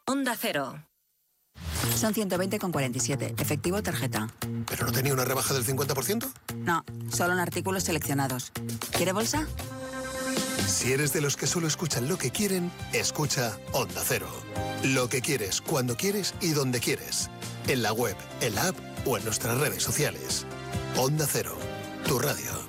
Onda Cero. Son 120,47. Efectivo tarjeta. ¿Pero no tenía una rebaja del 50%? No, solo en artículos seleccionados. ¿Quiere bolsa? Si eres de los que solo escuchan lo que quieren, escucha Onda Cero. Lo que quieres, cuando quieres y donde quieres. En la web, en la app o en nuestras redes sociales. Onda Cero, tu radio.